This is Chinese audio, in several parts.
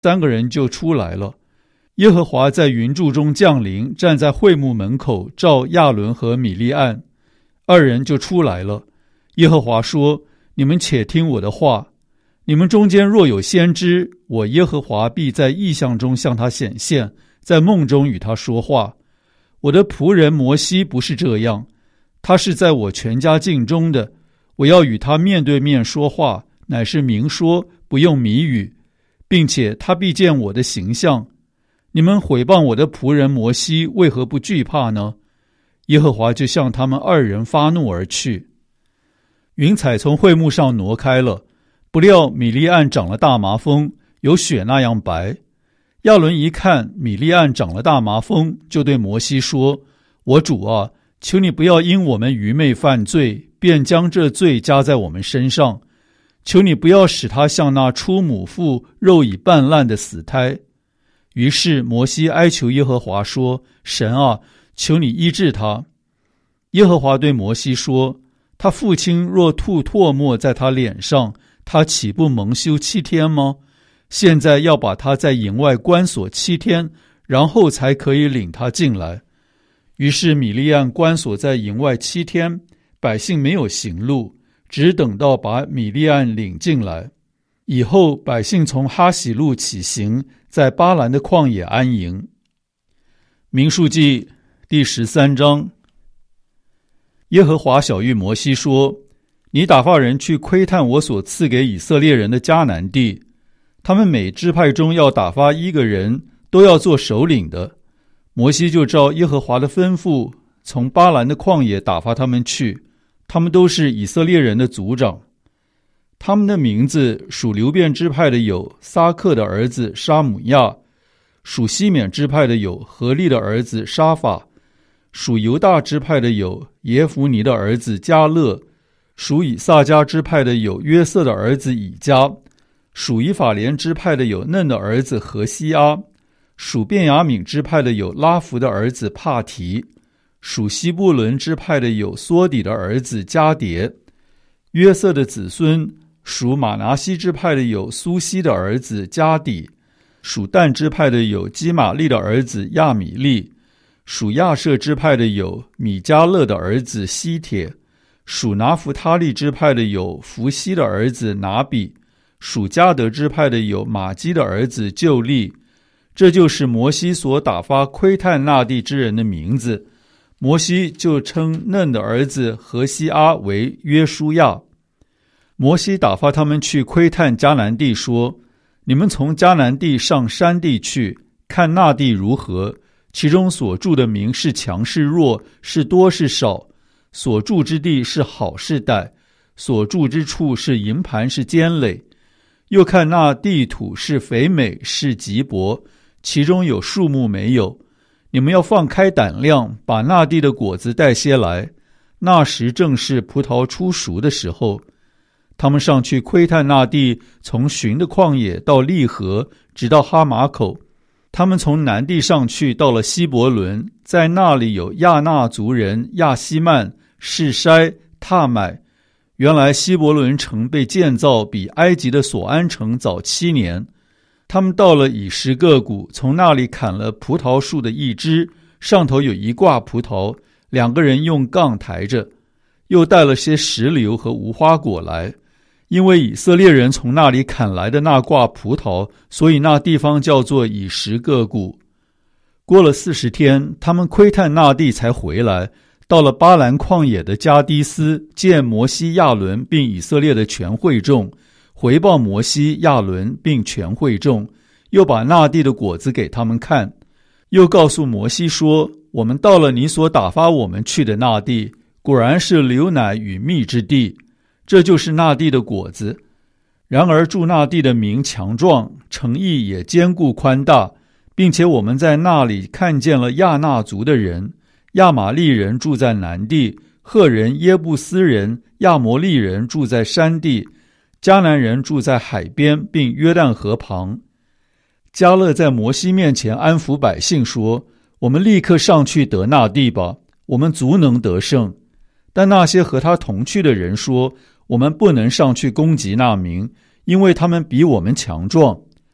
3个人就出来了。耶和华在云柱中降临，站在会幕门口，照亚伦和米利暗。2人就出来了。耶和华说：你们且听我的话，你们中间若有先知，我耶和华必在异象中向他显现，在梦中与他说话。我的仆人摩西不是这样，他是在我全家境中的，我要与他面对面说话，乃是明说，不用谜语，并且他必见我的形象。你们毁谤我的仆人摩西，为何不惧怕呢？耶和华就向他们2人发怒而去。云彩从会幕上挪开了，不料米利暗长了大麻风，有雪那样白。亚伦一看米利暗长了大麻风，就对摩西说：我主啊，求你不要因我们愚昧犯罪，便将这罪加在我们身上。求你不要使他像那出母腹肉已半烂的死胎。于是摩西哀求耶和华说：神啊，求你医治他。耶和华对摩西说：他父亲若吐唾沫在他脸上，他岂不蒙羞7天吗？现在要把他在营外关锁7天，然后才可以领他进来。于是米利暗关锁在营外7天，百姓没有行路，只等到把米利暗领进来。以后百姓从哈喜路起行，在巴兰的旷野安营。民数记第13章。耶和华晓谕摩西说：你打发人去窥探我所赐给以色列人的迦南地，他们每支派中要打发1个人，都要做首领的。摩西就照耶和华的吩咐，从巴兰的旷野打发他们去，他们都是以色列人的族长。他们的名字属流便支派的有撒克的儿子沙姆亚，属西缅支派的有何利的儿子沙法，属犹大支派的有耶孚尼的儿子迦勒，属以萨迦支派的有约瑟的儿子以迦，属以法莲支派的有嫩的儿子何西阿，属便雅悯支派的有拉弗的儿子帕提，属西布伦支派的有梭底的儿子迦迭。约瑟的子孙属马拿西支派的有苏西的儿子迦底，属但支派的有基玛利的儿子亚米利，属亚设支派的有米迦勒的儿子西帖，属拿弗他利支派的有弗西的儿子拿比，属迦得支派的有玛基的儿子旧利。这就是摩西所打发窥探那地之人的名字。摩西就称嫩的儿子何西阿为约书亚。摩西打发他们去窥探迦南地，说：你们从迦南地上山地去，看那地如何，其中所住的民是强是弱，是多是少，所住之地是好是歹，所住之处是营盘是坚垒。又看那地土是肥美是瘠薄，其中有树木没有。你们要放开胆量，把那地的果子带些来，那时正是葡萄出熟的时候。他们上去窥探那地，从寻的旷野到利河，直到哈马口。他们从南地上去，到了希伯伦，在那里有亚纳族人亚希曼、示筛、踏买。原来希伯伦城被建造比埃及的索安城早7年。他们到了以实各谷，从那里砍了葡萄树的一枝，上头有1挂葡萄，2个人用杠抬着，又带了些石榴和无花果来。因为以色列人从那里砍来的那挂葡萄，所以那地方叫做以实各谷。过了40天，他们窥探那地才回来，到了巴兰旷野的加低斯，见摩西、亚伦并以色列的全会众，回报摩西、亚伦并全会众，又把那地的果子给他们看，又告诉摩西说：我们到了你所打发我们去的那地，果然是流奶与蜜之地，这就是那地的果子。然而住那地的民强壮，城邑也坚固宽大，并且我们在那里看见了亚纳族的人，亚玛利人住在南地，赫人、耶布斯人、亚摩利人住在山地，迦南人住在海边，并约旦河旁。迦勒在摩西面前安抚百姓说：我们立刻上去得那地吧，我们足能得胜。但那些和他同去的人说：我们不能上去攻击那民，因为他们比我们强壮。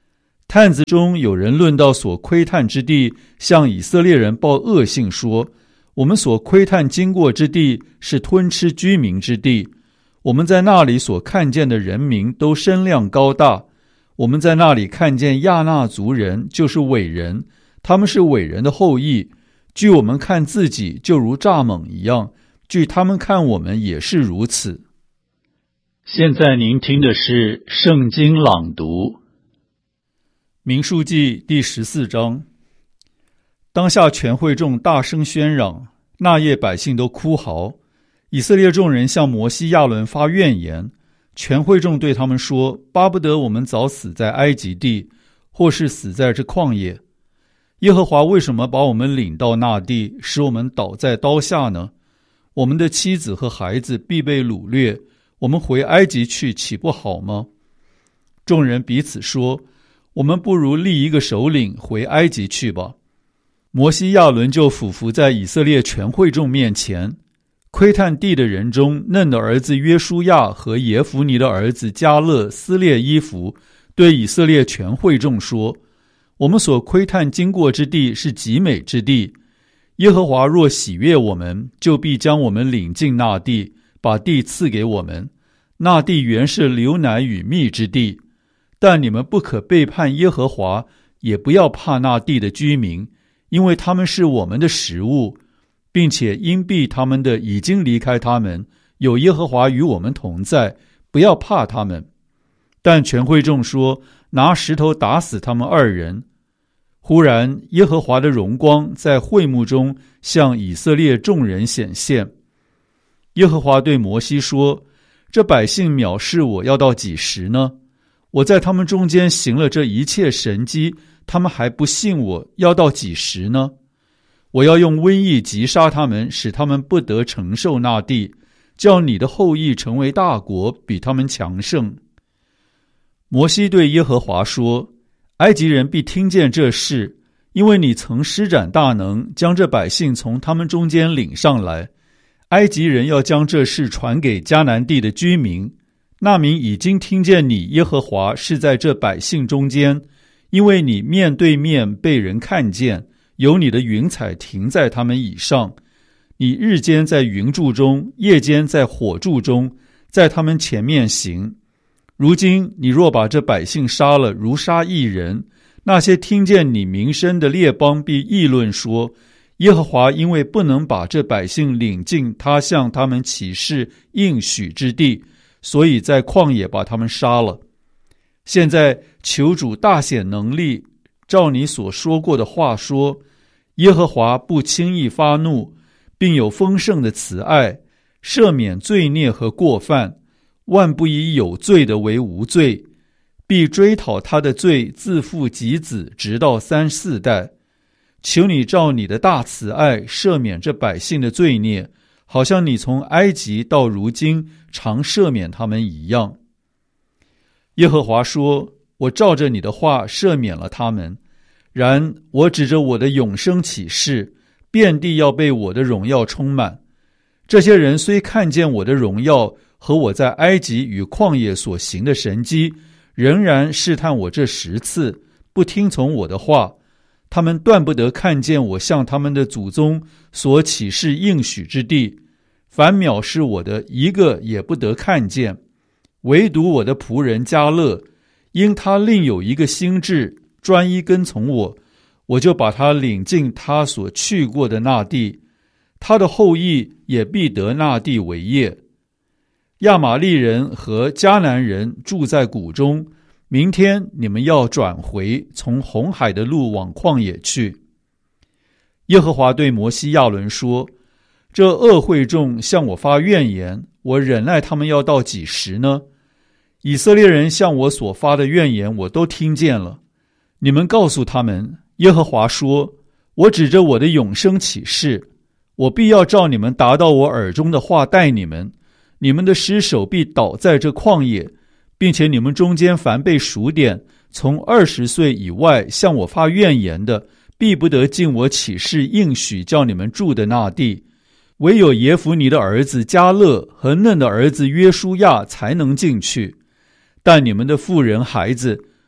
探子中有人论到所窥探之地，向以色列人报恶信说，我们所窥探经过之地是吞吃居民之地，我们在那里所看见的人民都身量高大，我们在那里看见亚纳族人，就是伟人，他们是伟人的后裔，据我们看自己就如蚱蜢一样，据他们看我们也是如此。现在您听的是圣经朗读。民数记第14章。当下全会众大声喧嚷，那夜百姓都哭嚎。以色列众人向摩西亚伦发怨言，全会众对他们说，巴不得我们早死在埃及地，或是死在这旷野。耶和华为什么把我们领到那地，使我们倒在刀下呢？我们的妻子和孩子必被掳掠，我们回埃及去岂不好吗？众人彼此说，我们不如立一个首领回埃及去吧。摩西亚伦就俯伏在以色列全会众面前。窥探地的人中，嫩的儿子约书亚和耶孚尼的儿子迦勒撕裂衣服，对以色列全会众说，我们所窥探经过之地是极美之地，耶和华若喜悦我们，就必将我们领进那地，把地赐给我们。那地原是流奶与蜜之地，但你们不可背叛耶和华，也不要怕那地的居民，因为他们是我们的食物，并且因避他们的已经离开他们，有耶和华与我们同在，不要怕他们。但全会众说，拿石头打死他们二人。忽然耶和华的荣光在会幕中向以色列众人显现。耶和华对摩西说，这百姓藐视我要到几时呢？我在他们中间行了这一切神迹，他们还不信我，要到几时呢？我要用瘟疫击杀他们，使他们不得承受那地，叫你的后裔成为大国，比他们强盛。摩西对耶和华说，埃及人必听见这事，因为你曾施展大能，将这百姓从他们中间领上来。埃及人要将这事传给迦南地的居民，那民已经听见你耶和华是在这百姓中间，因为你面对面被人看见，有你的云彩停在他们以上，你日间在云柱中，夜间在火柱中，在他们前面行。如今你若把这百姓杀了，如杀一人，那些听见你名声的列邦必议论说，耶和华因为不能把这百姓领进他向他们起誓应许之地，所以在旷野把他们杀了。现在求主大显能力，照你所说过的话说，耶和华不轻易发怒，并有丰盛的慈爱，赦免罪孽和过犯，万不以有罪的为无罪，必追讨他的罪，自父及子，直到3、4代。求你照你的大慈爱赦免这百姓的罪孽，好像你从埃及到如今常赦免他们一样。耶和华说，我照着你的话赦免了他们，然我指着我的永生起誓，遍地要被我的荣耀充满。这些人虽看见我的荣耀和我在埃及与旷野所行的神迹，仍然试探我这10次，不听从我的话。他们断不得看见我向他们的祖宗所起誓应许之地，凡藐视我的一个也不得看见。唯独我的仆人迦勒，因他另有一个心志，专一跟从我，我就把他领进他所去过的那地，他的后裔也必得那地为业。亚玛利人和迦南人住在谷中，明天你们要转回，从红海的路往旷野去。耶和华对摩西亚伦说，这恶会众向我发怨言，我忍耐他们要到几时呢？以色列人向我所发的怨言我都听见了。你们告诉他们，耶和华说，我指着我的永生起誓，我必要照你们达到我耳中的话待你们，你们的尸首必倒在这旷野，并且你们中间凡被数点，从20岁以外向我发怨言的，必不得进我起誓应许叫你们住的那地，唯有耶孚尼的儿子迦勒和嫩的儿子约书亚才能进去。但你们的妇人孩子，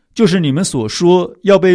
就是你们所说要被